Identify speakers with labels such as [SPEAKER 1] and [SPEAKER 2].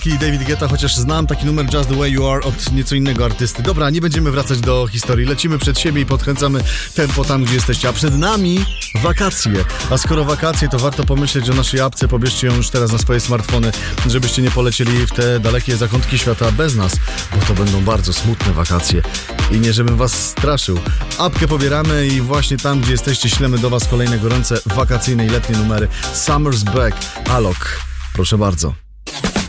[SPEAKER 1] David Guetta, chociaż znam taki numer Just The Way You Are od nieco innego artysty. Dobra, nie będziemy wracać do historii. Lecimy przed siebie i podkręcamy tempo tam, gdzie jesteście. A przed nami wakacje. A skoro wakacje, to warto pomyśleć o naszej apce. Pobierzcie ją już teraz na swoje smartfony, żebyście nie polecieli w te dalekie zakątki świata bez nas, bo to będą bardzo smutne wakacje. I nie żebym was straszył. Apkę pobieramy i właśnie tam, gdzie jesteście, ślemy do was kolejne gorące, wakacyjne i letnie numery. Summer's Back, Alok. Proszę bardzo.